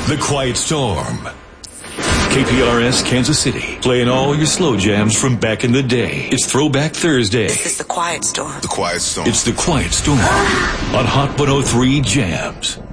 The Quiet Storm. KPRS Kansas City, playing all your slow jams from back in the day. It's Throwback Thursday. This is The Quiet Storm. The Quiet Storm. It's The Quiet Storm on Hot 103 Jams.